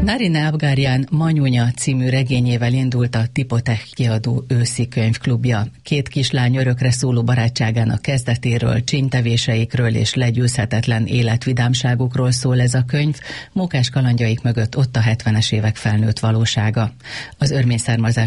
Narine Abgaryan Manyunya című regényével indult a Tipotech kiadó őszi könyvklubja. Két kislány örökre szóló barátságának kezdetéről, csínytevéseikről és legyőzhetetlen életvidámságukról szól ez a könyv, mókás kalandjaik mögött ott a 70-es évek felnőtt valósága. Az örmény származású